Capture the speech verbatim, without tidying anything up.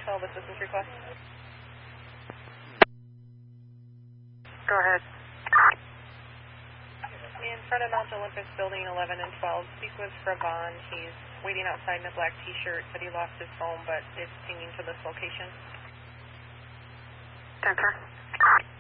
twelve assistance request. Go ahead. In front of Mount Olympus, building eleven and twelve, speak with Fravon. He's waiting outside in a black t-shirt, said he lost his phone, but it's pinging to this location. ten four.